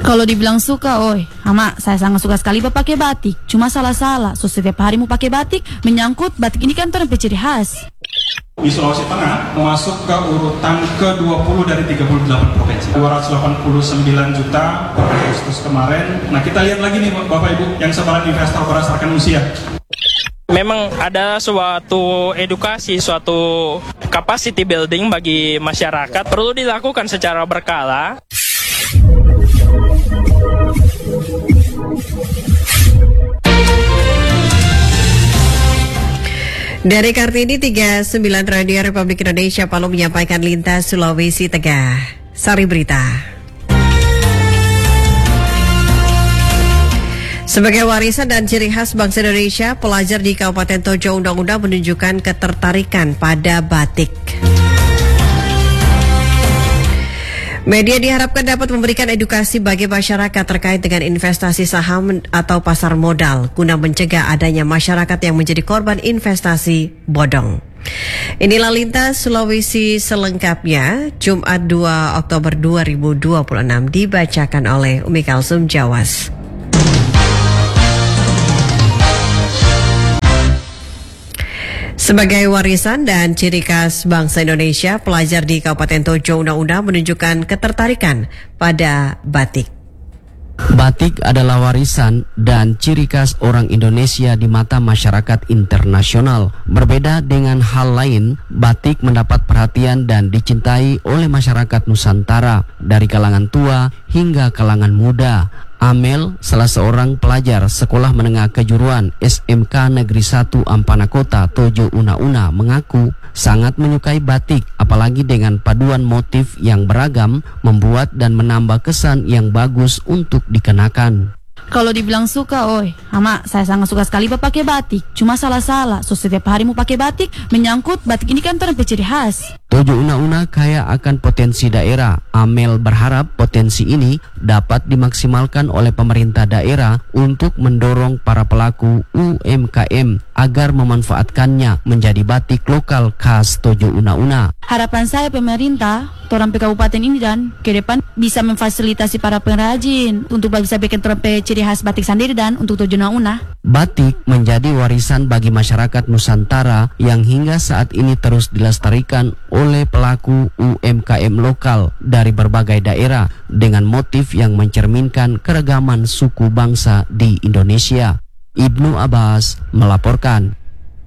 Kalau dibilang suka, Mama, saya sangat suka sekali pakai batik. Cuma salah-salah, so setiap hari mau pakai batik, menyangkut batik ini kan orang ciri khas. Di Sulawesi Tengah masuk ke urutan ke-20 dari 38 provinsi. 289 juta per Agustus kemarin. Nah, kita lihat lagi nih Bapak Ibu yang sebaran investor berdasarkan usia. Memang ada suatu edukasi, suatu capacity building bagi masyarakat perlu dilakukan secara berkala. Dari Kartini 39 Radio Republik Indonesia Palu menyampaikan lintas Sulawesi Tengah. Sari berita. Sebagai warisan dan ciri khas bangsa Indonesia, pelajar di Kabupaten Tojo Undang-Undang menunjukkan ketertarikan pada batik. Media diharapkan dapat memberikan edukasi bagi masyarakat terkait dengan investasi saham atau pasar modal guna mencegah adanya masyarakat yang menjadi korban investasi bodong. Inilah lintas Sulawesi selengkapnya, Jumat 2 Oktober 2026 dibacakan oleh Umi Kalsum Jawas. Sebagai warisan dan ciri khas bangsa Indonesia, pelajar di Kabupaten Tojo Undang-Undang menunjukkan ketertarikan pada batik. Batik adalah warisan dan ciri khas orang Indonesia di mata masyarakat internasional. Berbeda dengan hal lain, batik mendapat perhatian dan dicintai oleh masyarakat Nusantara dari kalangan tua hingga kalangan muda. Amel, salah seorang pelajar sekolah menengah kejuruan SMK Negeri 1 Ampana Kota Tojo Una-Una mengaku sangat menyukai batik, apalagi dengan paduan motif yang beragam membuat dan menambah kesan yang bagus untuk dikenakan. Kalau dibilang suka, Mama, saya sangat suka sekali pakai batik. Cuma salah-salah, so setiap hari mau pakai batik, menyangkut batik ini kan orang ciri khas. Tojo Una-Una kaya akan potensi daerah. Amel berharap potensi ini dapat dimaksimalkan oleh pemerintah daerah untuk mendorong para pelaku UMKM agar memanfaatkannya menjadi batik lokal khas Tojo Una-Una. Harapan saya pemerintah, orang kabupaten ini dan ke depan bisa memfasilitasi para pengrajin untuk bisa bikin ciri khas batik sendiri dan untuk Tojo Una-Una. Batik menjadi warisan bagi masyarakat Nusantara yang hingga saat ini terus dilestarikan oleh pelaku UMKM lokal dari berbagai daerah dengan motif yang mencerminkan keragaman suku bangsa di Indonesia. Ibnu Abbas melaporkan.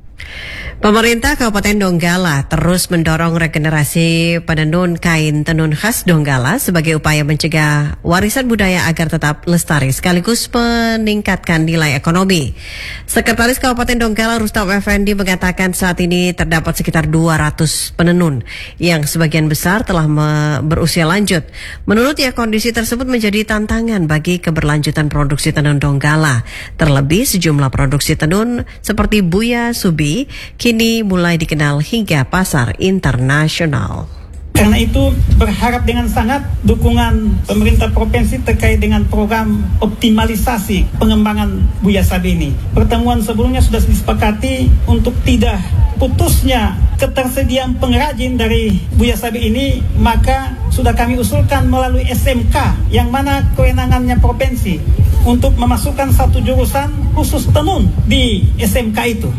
Pemerintah Kabupaten Donggala terus mendorong regenerasi penenun kain tenun khas Donggala sebagai upaya mencegah warisan budaya agar tetap lestari sekaligus meningkatkan nilai ekonomi. Sekretaris Kabupaten Donggala Rustam Effendi mengatakan saat ini terdapat sekitar 200 penenun yang sebagian besar telah berusia lanjut. Menurutnya kondisi tersebut menjadi tantangan bagi keberlanjutan produksi tenun Donggala. Terlebih sejumlah produksi tenun seperti Buya Subi kini mulai dikenal hingga pasar internasional. Karena itu berharap dengan sangat dukungan pemerintah provinsi terkait dengan program optimalisasi pengembangan Buya Sabi ini. Pertemuan sebelumnya sudah disepakati untuk tidak putusnya ketersediaan pengrajin dari Buya Sabi ini, maka sudah kami usulkan melalui SMK yang mana kewenangannya provinsi untuk memasukkan satu jurusan khusus tenun di SMK itu.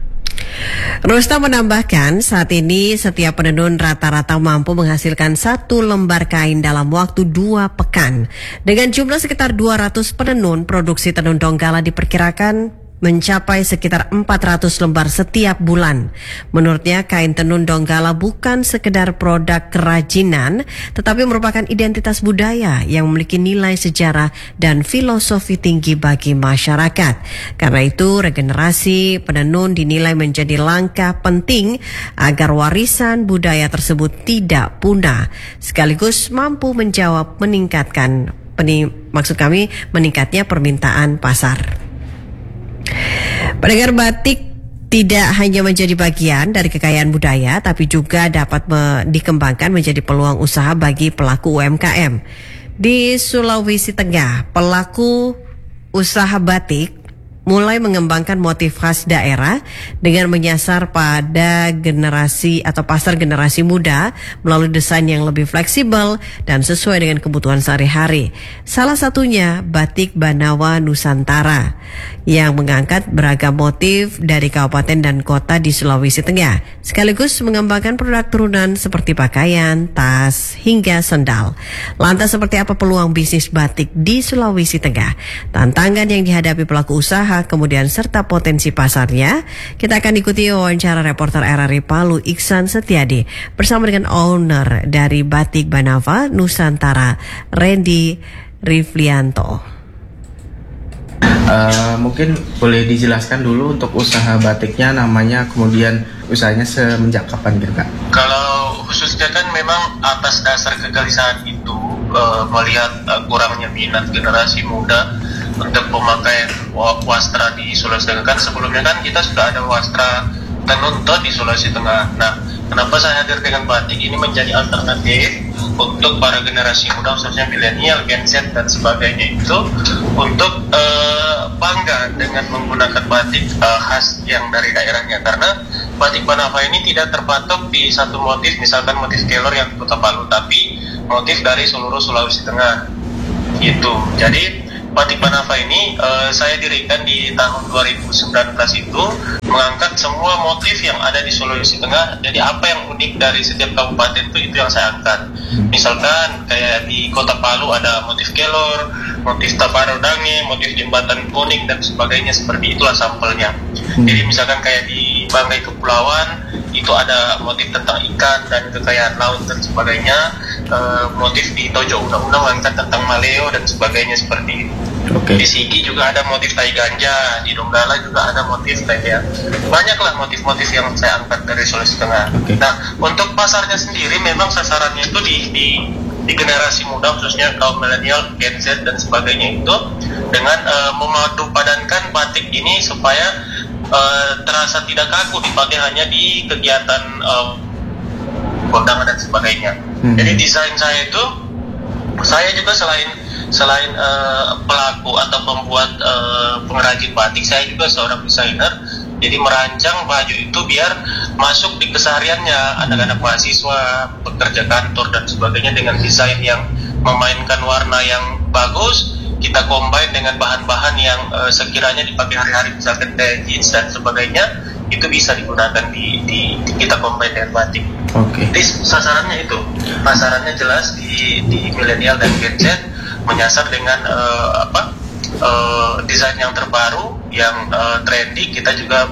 Rustam menambahkan saat ini setiap penenun rata-rata mampu menghasilkan 1 lembar kain dalam waktu 2 pekan. Dengan jumlah sekitar 200 penenun, produksi tenun Donggala diperkirakan mencapai sekitar 400 lembar setiap bulan. Menurutnya kain tenun Donggala bukan sekedar produk kerajinan, tetapi merupakan identitas budaya yang memiliki nilai sejarah dan filosofi tinggi bagi masyarakat. Karena itu regenerasi penenun dinilai menjadi langkah penting agar warisan budaya tersebut tidak punah, sekaligus mampu menjawab meningkatnya permintaan pasar. Pendengar, batik tidak hanya menjadi bagian dari kekayaan budaya, tapi juga dapat dikembangkan menjadi peluang usaha bagi pelaku UMKM. Di Sulawesi Tengah, pelaku usaha batik mulai mengembangkan motif khas daerah dengan menyasar pada generasi atau pasar generasi muda melalui desain yang lebih fleksibel dan sesuai dengan kebutuhan sehari-hari. Salah satunya batik Banawa Nusantara yang mengangkat beragam motif dari kabupaten dan kota di Sulawesi Tengah, sekaligus mengembangkan produk turunan seperti pakaian, tas, hingga sendal. Lantas seperti apa peluang bisnis batik di Sulawesi Tengah? Tantangan yang dihadapi pelaku usaha, kemudian serta potensi pasarnya? Kita akan ikuti wawancara reporter RRI Palu Iksan Setiadi bersama dengan owner dari Batik Banawa Nusantara, Randy Riflianto. Mungkin boleh dijelaskan dulu untuk usaha batiknya, namanya, kemudian usahanya semenjak kapan gitu Kak? Kalau khususnya kan memang atas dasar kegelisahan itu, melihat kurangnya minat generasi muda untuk pemakaian wastra di Sulawesi Tengah. Kan sebelumnya kan kita sudah ada wastra tenun di Sulawesi Tengah. Nah, kenapa saya hadir dengan batik ini menjadi alternatif untuk para generasi muda, khususnya milenial, Gen Z dan sebagainya itu, untuk bangga dengan menggunakan batik khas yang dari daerahnya. Karena batik Banawa ini tidak terpatok di satu motif, misalkan motif kelor yang di Kota Palu, tapi motif dari seluruh Sulawesi Tengah gitu. Jadi Batik Banawa ini saya dirikan di tahun 2019 itu, mengangkat semua motif yang ada di Sulawesi Tengah. Jadi apa yang unik dari setiap kabupaten itu yang saya angkat. Misalkan kayak di Kota Palu ada motif kelor, motif taparodange, motif jembatan kuning dan sebagainya, seperti itulah sampelnya. Jadi misalkan kayak di Banggai Kepulauan itu ada motif tentang ikan dan kekayaan laut dan sebagainya. Motif di Tojo Undang-Undang mengangkat tentang maleo dan sebagainya, seperti itu. Di Sigi juga ada motif tai ganja, di Donggala juga ada motif kayak banyaklah motif-motif yang saya angkat dari Sulawesi Tengah. Nah, untuk pasarnya sendiri memang sasarannya itu di generasi muda, khususnya kaum milenial, Gen Z dan sebagainya itu, dengan memadupadankan batik ini supaya terasa tidak kaku dipakai hanya di kegiatan kondangan dan sebagainya. Jadi desain saya itu, saya juga selain pelaku atau pembuat pengrajin batik, saya juga seorang desainer. Jadi merancang baju itu biar masuk di kesehariannya anak-anak mahasiswa, pekerja kantor dan sebagainya, dengan desain yang memainkan warna yang bagus. Kita combine dengan bahan-bahan yang sekiranya dipakai hari-hari, misalkan kayak jeans dan sebagainya, itu bisa digunakan di kita combine dengan batik. Jadi sasarannya itu, pasarannya jelas di milenial dan Gen Z, menyasar dengan desain yang terbaru, yang trendy. Kita juga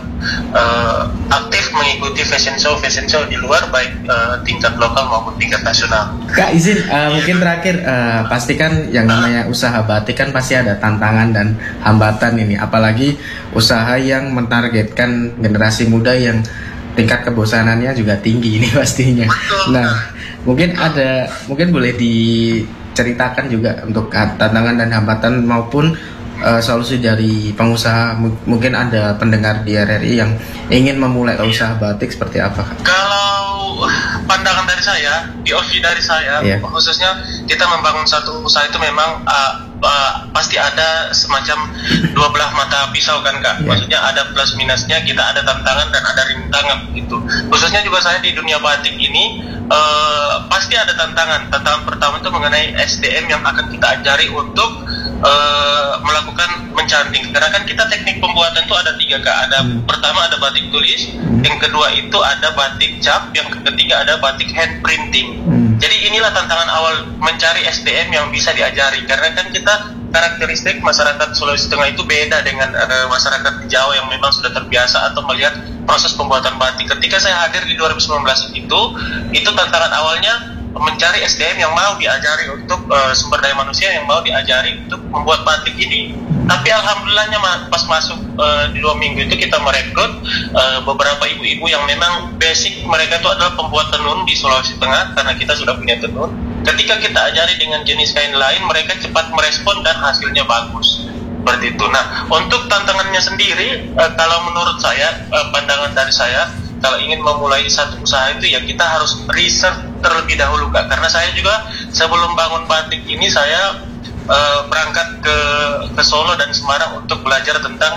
aktif mengikuti fashion show di luar, baik tingkat lokal maupun tingkat nasional. Kak, izin mungkin terakhir, pastikan yang namanya usaha batik kan pasti ada tantangan dan hambatan ini, apalagi usaha yang mentargetkan generasi muda yang tingkat kebosanannya juga tinggi ini pastinya. Nah, mungkin boleh diceritakan juga untuk tantangan dan hambatan maupun solusi dari pengusaha. Mungkin ada pendengar di RRI yang ingin memulai usaha batik, seperti apa Kak? Kalau pandangan dari saya, POV dari saya, khususnya kita membangun satu usaha itu memang pasti ada semacam dua belah mata pisau kan Kak. Maksudnya ada plus minusnya, kita ada tantangan dan ada rintangan gitu. Khususnya juga saya di dunia batik ini pasti ada tantangan. Tantangan pertama itu mengenai SDM yang akan kita ajari untuk melakukan mencanting. Karena kan kita teknik pembuatan itu ada 3 Kak. Ada pertama ada batik tulis, yang kedua itu ada batik cap, yang ketiga ada batik hand printing. Jadi inilah tantangan awal mencari SDM yang bisa diajari. Karena kan kita karakteristik masyarakat Sulawesi Tengah itu beda dengan masyarakat di Jawa yang memang sudah terbiasa atau melihat proses pembuatan batik. Ketika saya hadir di 2019 itu tantangan awalnya mencari SDM yang mau diajari untuk sumber daya manusia yang mau diajari untuk membuat batik ini. Tapi alhamdulillahnya pas masuk di 2 minggu itu kita merekrut beberapa ibu-ibu yang memang basic mereka itu adalah pembuat tenun di Sulawesi Tengah, karena kita sudah punya tenun. Ketika kita ajari dengan jenis kain lain, mereka cepat merespon dan hasilnya bagus. Seperti itu. Nah, untuk tantangannya sendiri, kalau menurut saya, pandangan dari saya, kalau ingin memulai satu usaha itu ya kita harus research terlebih dahulu Kak. Karena saya juga sebelum bangun batik ini saya berangkat ke Solo dan Semarang untuk belajar tentang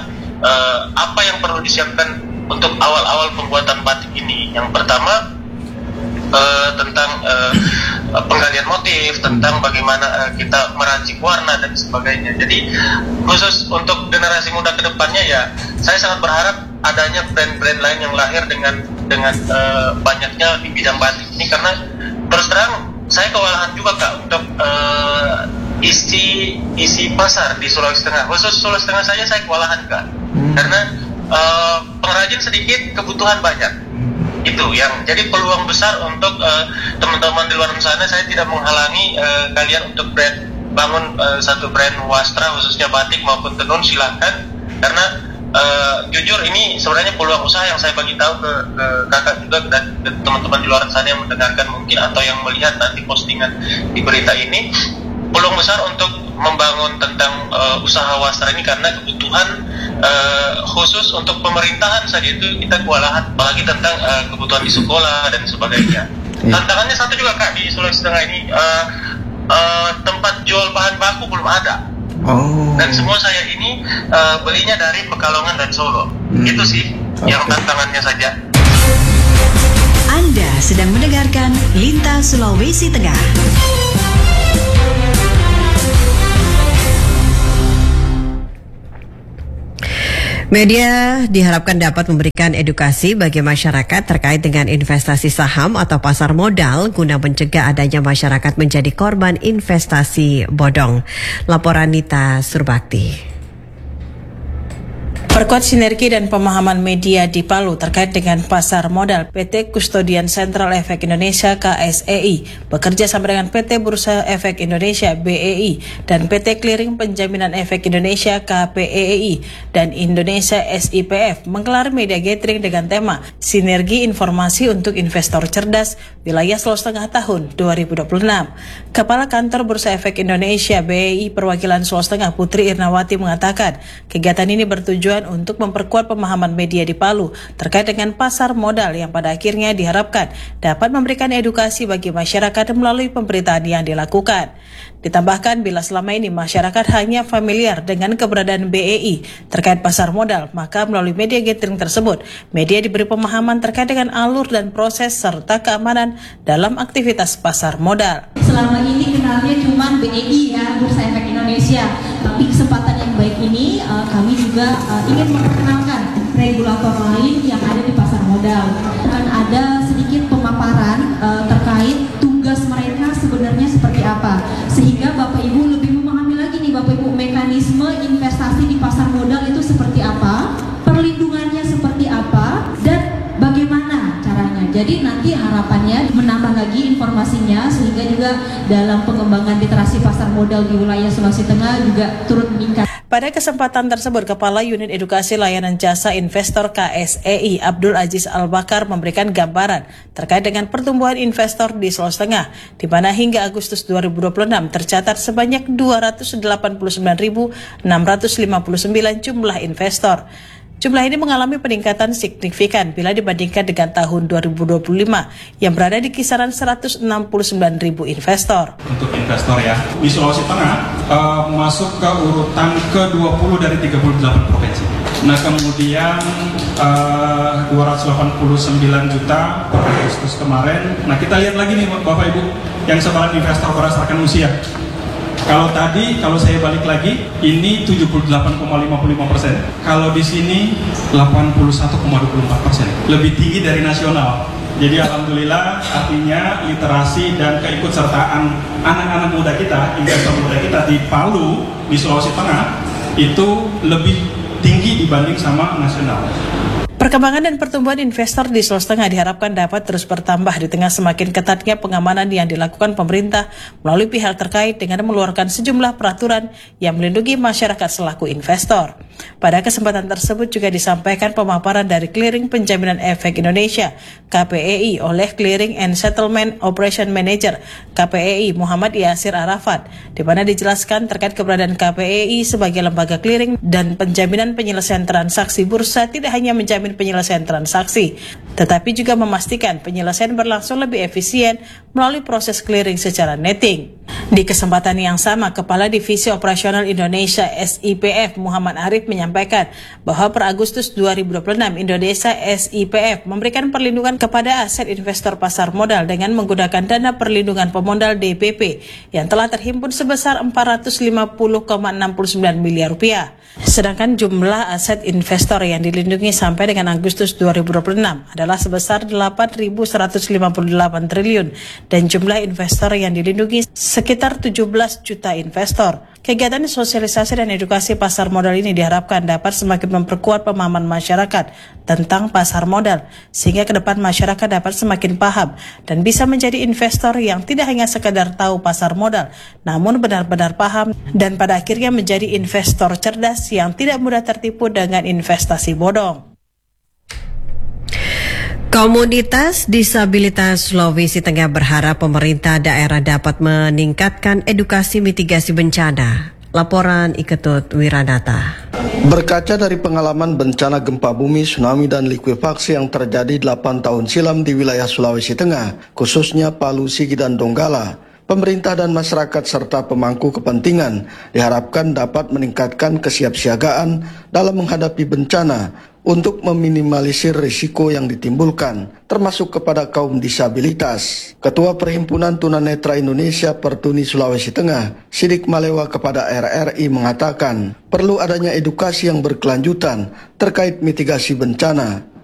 apa yang perlu disiapkan untuk awal-awal pembuatan batik ini. Yang pertama tentang penggalian motif, tentang bagaimana kita meracik warna dan sebagainya. Jadi khusus untuk generasi muda kedepannya ya, saya sangat berharap adanya brand-brand lain yang lahir dengan banyaknya di bidang batik ini, karena terus terang saya kewalahan juga Kak untuk isi pasar di Sulawesi Tengah. Khusus Sulawesi Tengah saja saya kewalahan Kak, karena pengrajin sedikit, kebutuhan banyak. Itu yang jadi peluang besar untuk teman-teman di luar sana. Saya tidak menghalangi kalian untuk bangun satu brand wastra khususnya batik maupun tenun, silahkan, karena jujur ini sebenarnya peluang usaha yang saya bagi tahu ke kakak juga dan teman-teman di luar sana yang mendengarkan mungkin atau yang melihat nanti postingan di berita ini. Peluang besar untuk membangun tentang usaha wastra ini, karena kebutuhan khusus untuk pemerintahan saja itu kita kewalahan, apalagi tentang kebutuhan di sekolah dan sebagainya. Tantangannya satu juga Kak, di Sulawesi Tengah ini tempat jual bahan baku belum ada. Dan semua saya ini belinya dari Pekalongan dan Solo. Itu sih yang tantangannya saja. Anda sedang mendengarkan Lintas Sulawesi Tengah. Media diharapkan dapat memberikan edukasi bagi masyarakat terkait dengan investasi saham atau pasar modal guna mencegah adanya masyarakat menjadi korban investasi bodong. Laporan Nita Surbakti. Perkuat sinergi dan pemahaman media di Palu terkait dengan pasar modal. PT Kustodian Sentral Efek Indonesia KSEI bekerja sama dengan PT Bursa Efek Indonesia BEI dan PT Clearing Penjaminan Efek Indonesia KPEI dan Indonesia SIPF menggelar media gathering dengan tema Sinergi Informasi untuk Investor Cerdas Wilayah Sulawesi Tengah tahun 2026. Kepala Kantor Bursa Efek Indonesia BEI Perwakilan Sulawesi Tengah Putri Irnawati mengatakan kegiatan ini bertujuan untuk memperkuat pemahaman media di Palu terkait dengan pasar modal yang pada akhirnya diharapkan dapat memberikan edukasi bagi masyarakat melalui pemberitaan yang dilakukan. Ditambahkan bila selama ini masyarakat hanya familiar dengan keberadaan BEI terkait pasar modal, maka melalui media gathering tersebut, media diberi pemahaman terkait dengan alur dan proses serta keamanan dalam aktivitas pasar modal. Selama ini kenalnya cuma BEI ya, Bursa Efek Indonesia. Tapi kesempatan yang baik ini kami juga ingin memperkenalkan regulator lain yang ada di pasar modal. Dan ada sedikit pemaparan terkait tugas mereka sebenarnya seperti apa. Sehingga Bapak Ibu lebih memahami lagi nih Bapak Ibu mekanisme investasi di pasar modal itu seperti apa, perlindungannya seperti apa, dan bagaimana caranya. Jadi nanti harapannya menambah lagi informasinya sehingga juga dalam pengembangan literasi pasar modal di wilayah Sulawesi Tengah juga turut meningkat. Pada kesempatan tersebut, Kepala Unit Edukasi Layanan Jasa Investor KSEI Abdul Aziz Al-Bakar memberikan gambaran terkait dengan pertumbuhan investor di Sulawesi Tengah, di mana hingga Agustus 2026 tercatat sebanyak 289.659 jumlah investor. Jumlah ini mengalami peningkatan signifikan bila dibandingkan dengan tahun 2025 yang berada di kisaran 169.000 investor. Untuk investor ya, di Sulawesi Tengah masuk ke urutan ke-20 dari 38 provinsi. Nah kemudian 289 juta per Agustus kemarin. Nah kita lihat lagi nih Bapak Ibu yang sebaran investor berdasarkan usia. Kalau saya balik lagi, ini 78,55%. Kalau di sini 81,24%, lebih tinggi dari nasional. Jadi alhamdulillah, artinya literasi dan keikutsertaan anak-anak muda kita, investor muda kita di Palu, di Sulawesi Tengah itu lebih tinggi dibanding sama nasional. Perkembangan dan pertumbuhan investor di Sulawesi Tengah diharapkan dapat terus bertambah di tengah semakin ketatnya pengamanan yang dilakukan pemerintah melalui pihak terkait dengan mengeluarkan sejumlah peraturan yang melindungi masyarakat selaku investor. Pada kesempatan tersebut juga disampaikan pemaparan dari Clearing Penjaminan Efek Indonesia KPEI oleh Clearing and Settlement Operation Manager KPEI Muhammad Yasir Arafat, di mana dijelaskan terkait keberadaan KPEI sebagai lembaga clearing dan penjaminan penyelesaian transaksi bursa tidak hanya menjamin penyelesaian transaksi, tetapi juga memastikan penyelesaian berlangsung lebih efisien melalui proses clearing secara netting. Di kesempatan yang sama, Kepala Divisi Operasional Indonesia SIPF Muhammad Arif Habib menyampaikan bahwa per Agustus 2026 Indonesia SIPF memberikan perlindungan kepada aset investor pasar modal dengan menggunakan dana perlindungan pemodal DPP yang telah terhimpun sebesar 450,69 miliar rupiah. Sedangkan jumlah aset investor yang dilindungi sampai dengan Agustus 2026 adalah sebesar 8.158 triliun dan jumlah investor yang dilindungi sekitar 17 juta investor. Kegiatan sosialisasi dan edukasi pasar modal ini diharapkan dapat semakin memperkuat pemahaman masyarakat tentang pasar modal, sehingga ke depan masyarakat dapat semakin paham dan bisa menjadi investor yang tidak hanya sekadar tahu pasar modal, namun benar-benar paham dan pada akhirnya menjadi investor cerdas yang tidak mudah tertipu dengan investasi bodong. Komunitas disabilitas Sulawesi Tengah berharap pemerintah daerah dapat meningkatkan edukasi mitigasi bencana. Laporan Iketut Wiranata. Berkaca dari pengalaman bencana gempa bumi, tsunami dan likuifaksi yang terjadi 8 tahun silam di wilayah Sulawesi Tengah, khususnya Palu, Sigi dan Donggala, pemerintah dan masyarakat serta pemangku kepentingan diharapkan dapat meningkatkan kesiapsiagaan dalam menghadapi bencana untuk meminimalisir risiko yang ditimbulkan, termasuk kepada kaum disabilitas. Ketua Perhimpunan Tunanetra Indonesia Pertuni Sulawesi Tengah, Sidik Malewa kepada RRI mengatakan, perlu adanya edukasi yang berkelanjutan terkait mitigasi bencana,